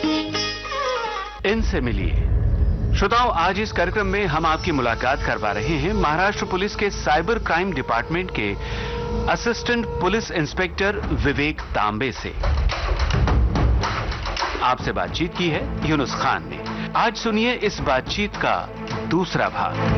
इनसे मिलिए। श्रोताओं, आज इस कार्यक्रम में हम आपकी मुलाकात करवा रहे हैं महाराष्ट्र पुलिस के साइबर क्राइम डिपार्टमेंट के असिस्टेंट पुलिस इंस्पेक्टर विवेक तांबे से। आपसे बातचीत की है यूनुस खान ने। आज सुनिए इस बातचीत का दूसरा भाग।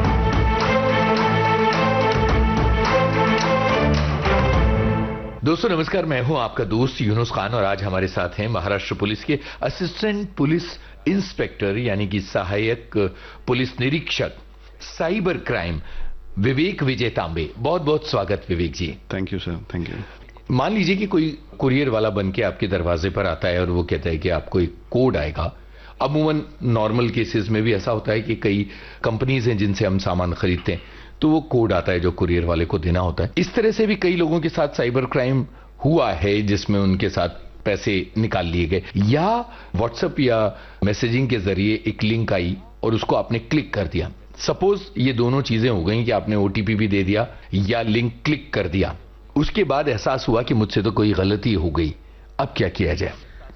दोस्तों नमस्कार, मैं हूं आपका दोस्त यूनुस खान और आज हमारे साथ हैं महाराष्ट्र पुलिस के असिस्टेंट पुलिस इंस्पेक्टर यानी कि सहायक पुलिस निरीक्षक साइबर क्राइम विवेक विजय तांबे। बहुत बहुत स्वागत विवेक जी। Thank you sir, thank you. मान लीजिए कि कोई कुरियर वाला बन के आपके दरवाजे पर आता है और वो कहता है कि आपको एक कोड आएगा। अमूमन नॉर्मल केसेस में भी ऐसा होता है कि कई कंपनीज हैं जिनसे हम सामान खरीदते हैं तो वो कोड आता है जो कुरियर वाले को देना होता है। इस तरह से भी कई लोगों के साथ साइबर क्राइम हुआ है जिसमें उनके साथ पैसे निकाल लिए गए, या व्हाट्सएप या मैसेजिंग के जरिए एक लिंक आई और उसको आपने क्लिक कर दिया। सपोज ये दोनों चीजें हो गई कि आपने ओटीपी भी दे दिया या लिंक क्लिक कर दिया, उसके बाद एहसास हुआ कि मुझसे तो कोई गलती हो गई, अब क्या किया जाए?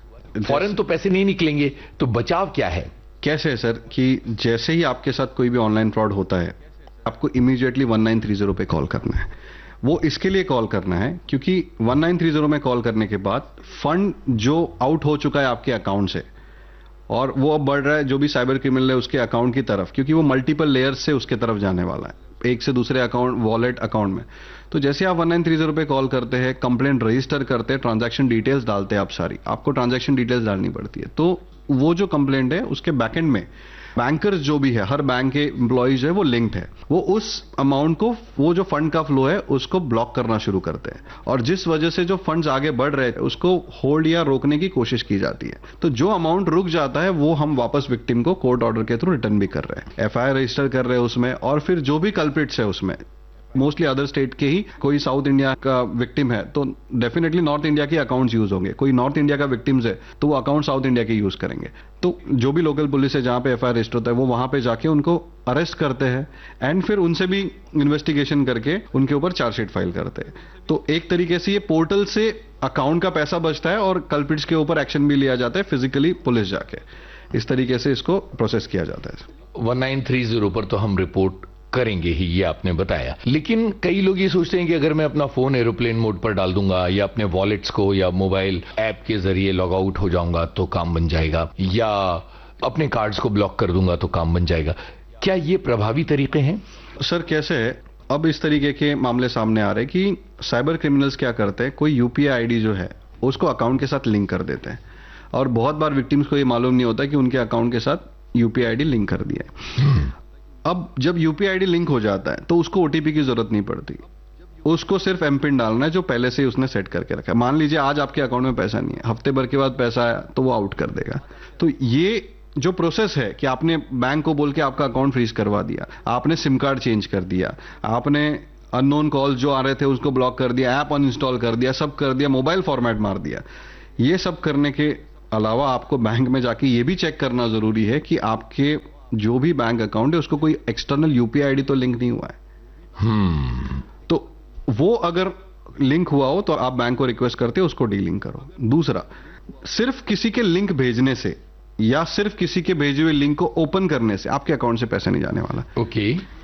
फौरन तो पैसे नहीं निकलेंगे, तो बचाव क्या है? कैसे है सर कि जैसे ही आपके साथ कोई भी ऑनलाइन फ्रॉड होता है आपको इमीडिएटली 1930 पे कॉल करना है। वो इसके लिए कॉल करना है क्योंकि 1930 में कॉल करने के बाद फंड जो आउट हो चुका है आपके अकाउंट से और वो अब बढ़ रहा है जो भी साइबर क्रिमिनल है उसके अकाउंट की तरफ, क्योंकि वो मल्टीपल लेयर्स से उसके तरफ जाने वाला है, एक से दूसरे अकाउंट वॉलेट अकाउंट में। तो जैसे आप 1930 पे कॉल करते हैं, कंप्लेंट रजिस्टर करते हैं, ट्रांजैक्शन डिटेल्स डालते हैं, आप सारी आपको ट्रांजैक्शन डिटेल्स डालनी पड़ती है। तो वो जो कंप्लेंट है उसके बैकएंड में बैंकर्स जो भी है, हर बैंक के एम्प्लॉइज है वो लिंक्ड है, वो उस अमाउंट को, वो जो फंड का फ्लो है उसको ब्लॉक करना शुरू करते हैं और जिस वजह से जो फंड्स आगे बढ़ रहे हैं उसको होल्ड या रोकने की कोशिश की जाती है। तो जो अमाउंट रुक जाता है वो हम वापस विक्टिम को कोर्ट ऑर्डर के थ्रू रिटर्न भी कर रहे हैं, एफआईआर रजिस्टर कर रहे हैं उसमें, और फिर जो भी कल्प्रिट्स है उसमें मोस्टली अदर स्टेट के ही, कोई साउथ इंडिया का विक्टिम है तो डेफिनेटली नॉर्थ इंडिया के अकाउंट्स यूज होंगे, कोई नॉर्थ इंडिया का विक्टिम्स है तो वो अकाउंट साउथ इंडिया के यूज करेंगे। तो जो भी लोकल पुलिस है जहां पे एफआईआर रजिस्टर होता है वो वहां पे जाके उनको अरेस्ट करते हैं एंड फिर उनसे भी इन्वेस्टिगेशन करके उनके ऊपर चार्जशीट फाइल करते हैं। तो एक तरीके से ये पोर्टल से अकाउंट का पैसा बचता है और कल्प्रिट्स के ऊपर एक्शन भी लिया जाता है फिजिकली पुलिस जाके। इस तरीके से इसको प्रोसेस किया जाता है। 1930 पर तो हम रिपोर्ट करेंगे ही, ये आपने बताया, लेकिन कई लोग ये सोचते हैं कि अगर मैं अपना फोन एरोप्लेन मोड पर डाल दूंगा या अपने वॉलेट्स को या मोबाइल ऐप के जरिए लॉग आउट हो जाऊंगा तो काम बन जाएगा, या अपने कार्ड्स को ब्लॉक कर दूंगा तो काम बन जाएगा। क्या ये प्रभावी तरीके हैं? सर कैसे है, अब इस तरीके के मामले सामने आ रहे हैं कि साइबर क्रिमिनल्स क्या करते हैं, कोई यूपीआई आईडी जो है उसको अकाउंट के साथ लिंक कर देते हैं और बहुत बार विक्टिम्स को ये मालूम नहीं होता कि उनके अकाउंट के साथ यूपीआई आईडी लिंक कर दिया है। अब जब यूपीआई आईडी लिंक हो जाता है तो उसको ओटीपी की जरूरत नहीं पड़ती, उसको सिर्फ एमपिन डालना है जो पहले से ही उसने सेट करके रखा है। मान लीजिए आज आपके अकाउंट में पैसा नहीं है, हफ्ते भर के बाद पैसा आया तो वो आउट कर देगा। तो ये जो प्रोसेस है कि आपने बैंक को बोल के आपका अकाउंट फ्रीज करवा दिया, आपने सिम कार्ड चेंज कर दिया, आपने अननोन कॉल्स जो आ रहे थे उसको ब्लॉक कर दिया, ऐप अनइंस्टॉल कर दिया, सब कर दिया, मोबाइल फॉर्मेट मार दिया, ये सब करने के अलावा आपको बैंक में जाके ये भी चेक करना जरूरी है कि आपके जो भी बैंक अकाउंट है उसको कोई एक्सटर्नल यूपीआई आईडी तो लिंक नहीं हुआ है। तो वो अगर लिंक हुआ हो तो आप बैंक को रिक्वेस्ट करते हो उसको डीलिंक करो। दूसरा, सिर्फ किसी के लिंक भेजने से या सिर्फ किसी के भेजे हुए लिंक को ओपन करने से आपके अकाउंट से पैसा नहीं जाने वाला। ओके।